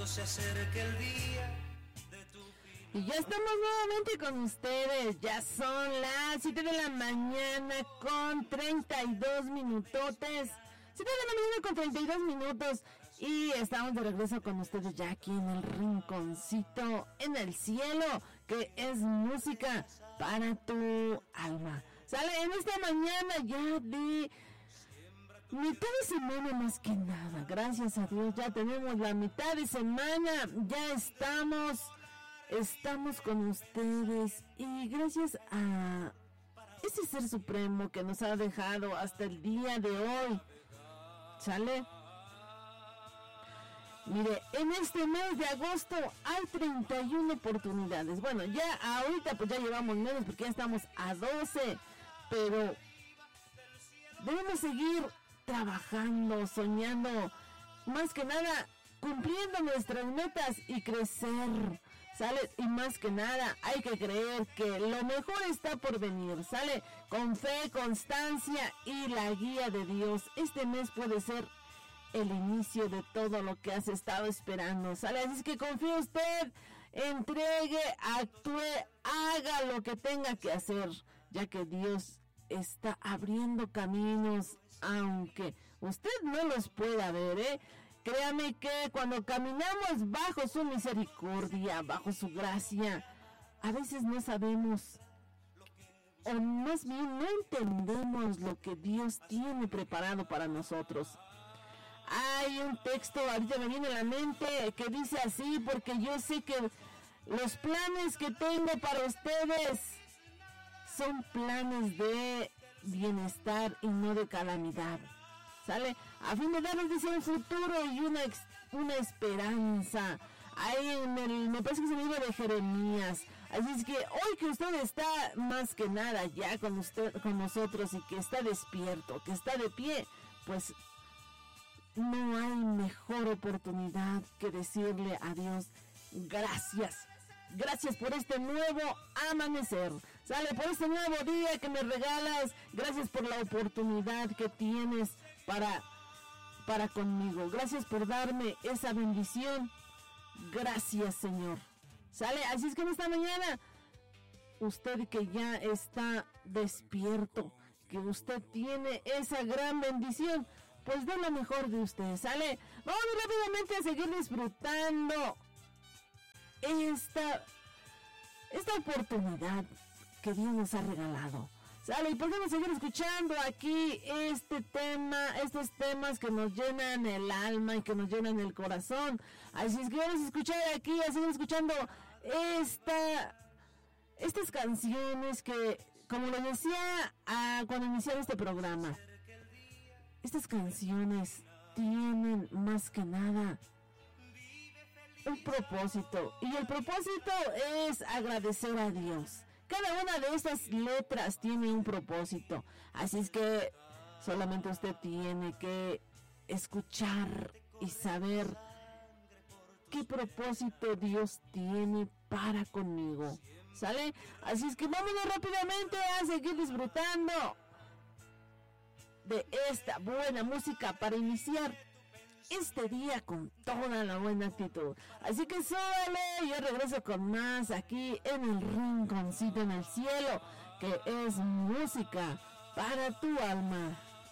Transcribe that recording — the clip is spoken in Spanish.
cuando se acerque el día de tu final. Y ya estamos nuevamente con ustedes. Ya son las 7 de la mañana con 32 minutotes. 7 de la mañana con 32 minutos. Y estamos de regreso con ustedes ya aquí en el rinconcito en el cielo, que es música para tu alma. Sale en esta mañana ya de mitad de semana, más que nada. Gracias a Dios, ya tenemos la mitad de semana. Ya estamos con ustedes. Y gracias a ese ser supremo que nos ha dejado hasta el día de hoy. ¿Sale? Mire, en este mes de agosto hay 31 oportunidades. Bueno, ya ahorita pues ya llevamos menos porque ya estamos a 12. Pero debemos seguir trabajando, soñando, más que nada cumpliendo nuestras metas y crecer, ¿sale? Y más que nada hay que creer que lo mejor está por venir, ¿sale? Con fe, constancia y la guía de Dios. Este mes puede ser el inicio de todo lo que has estado esperando, ¿sale? Así es que confíe usted, entregue, actúe, haga lo que tenga que hacer, ya que Dios está abriendo caminos, aunque usted no los pueda ver, ¿eh? Créame que cuando caminamos bajo su misericordia, bajo su gracia, a veces no sabemos, o más bien no entendemos lo que Dios tiene preparado para nosotros. Hay un texto, ahorita me viene a la mente, que dice así: porque yo sé que los planes que tengo para ustedes son planes de bienestar y no de calamidad, ¿sale? A fin de darles, dice, un futuro y una esperanza. Ahí me parece que es el libro de Jeremías. Así es que hoy que usted está más que nada ya con nosotros, y que está despierto, que está de pie, pues no hay mejor oportunidad que decirle a Dios: gracias. Gracias por este nuevo amanecer, ¿sale? Por este nuevo día que me regalas. Gracias por la oportunidad que tienes para conmigo. Gracias por darme esa bendición. Gracias, Señor. ¿Sale? Así es que en esta mañana, usted que ya está despierto, que usted tiene esa gran bendición, pues dé lo mejor de usted, ¿sale? Vamos rápidamente a seguir disfrutando esta oportunidad que Dios nos ha regalado, ¿sale? Y podemos seguir escuchando aquí estos temas que nos llenan el alma y que nos llenan el corazón. Así es que vamos a escuchar aquí, a seguir escuchando estas canciones que, como les decía cuando iniciaba este programa, estas canciones tienen más que nada un propósito, y el propósito es agradecer a Dios. Cada una de estas letras tiene un propósito, así es que solamente usted tiene que escuchar y saber qué propósito Dios tiene para conmigo, ¿sale? Así es que vámonos rápidamente a seguir disfrutando de esta buena música para iniciar este día con toda la buena actitud. Así que súbale, yo regreso con más aquí en el rinconcito en el cielo, que es música para tu alma.